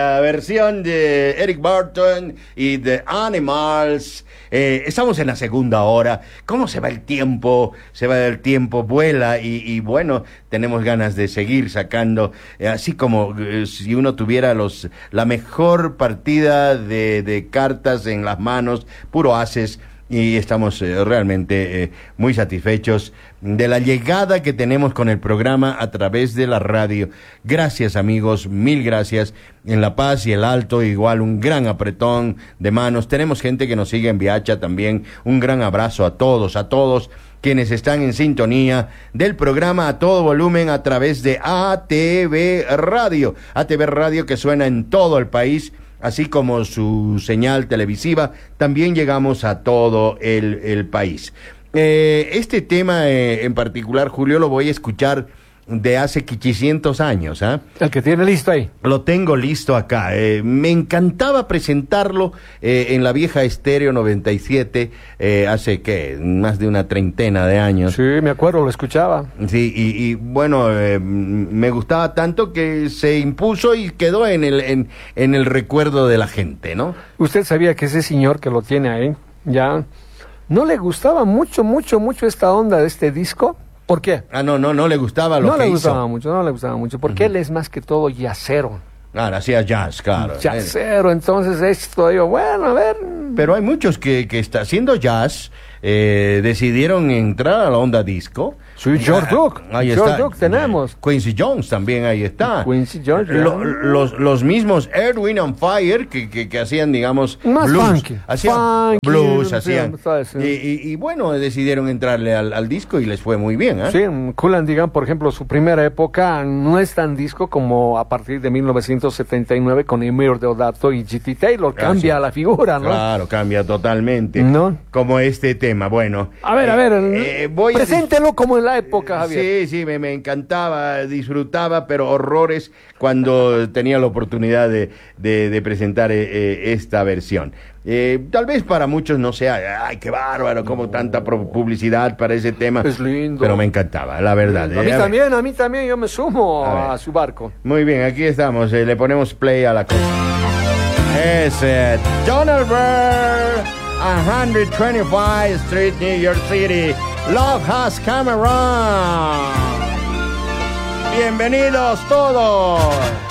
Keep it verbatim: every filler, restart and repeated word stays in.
La versión de Eric Burton y The Animals. Eh, estamos en la segunda hora. ¿Cómo se va el tiempo? Se va el tiempo, vuela y, y bueno, tenemos ganas de seguir sacando, eh, así como eh, si uno tuviera los la mejor partida de, de cartas en las manos, puro ases. Y estamos eh, realmente eh, muy satisfechos de la llegada que tenemos con el programa a través de la radio. Gracias, amigos, mil gracias. En La Paz y el Alto, igual un gran apretón de manos. Tenemos gente que nos sigue en Viacha también. Un gran abrazo a todos, a todos quienes están en sintonía del programa a todo volumen a través de A T V Radio. A T V Radio que suena en todo el país, así como su señal televisiva, también llegamos a todo el, el país. Eh, este tema eh, en particular, Julio, lo voy a escuchar de hace quinientos años. ¿eh? El que tiene listo ahí. Lo tengo listo acá. Eh, me encantaba presentarlo eh, en la vieja Estéreo noventa y siete, eh, hace, ¿qué? Más de una treintena de años. Sí, me acuerdo, lo escuchaba. Sí, y, y bueno, eh, me gustaba tanto que se impuso y quedó en el, en, en el recuerdo de la gente, ¿no? Usted sabía que ese señor que lo tiene ahí, ya, ¿no le gustaba mucho, mucho, mucho esta onda de este disco? ¿Por qué? Ah, no, no, no le gustaba lo no que le hizo. gustaba mucho, no le gustaba mucho, porque Uh-huh. él es más que todo jazzero. Claro, hacía jazz, claro. Jazzero, entonces esto, digo, bueno, a ver. Pero hay muchos que, que está haciendo jazz, eh, decidieron entrar a la onda disco. Sí, George Ah, Duke. ahí George está. Duke tenemos. Quincy Jones también ahí está. Quincy Jones. Lo- los, los mismos Earth, Wind and Fire que, que, que hacían, digamos, Más blues. funky. Hacían Funky, blues, sí, hacían. ¿sabes? Sí. Y, y, y bueno, decidieron entrarle al, al disco y les fue muy bien, ¿eh? Sí, Kool and the Gang, por ejemplo, su primera época no es tan disco como a partir de mil novecientos setenta y nueve con Emir Deodato y G T Taylor. Ah, Cambia sí. la figura, ¿no? Claro, cambia totalmente. ¿No? Como este tema. Bueno. A ver, eh, a ver, eh, voy a preséntelo como en la época, Javier. Sí, sí, me, me encantaba, disfrutaba, pero horrores cuando tenía la oportunidad de, de, de presentar eh, eh, esta versión. Eh, tal vez para muchos no sea, ay, qué bárbaro, como tanta pro- publicidad para ese tema. Es lindo. Pero me encantaba, la verdad. A eh. mí también, a mí también, yo me sumo A ver. a, su barco. Muy bien, aquí estamos, eh, le ponemos play a la cosa. Es eh, Donald Byrd, one twenty-five Street, New York City. Love has come around. Bienvenidos todos.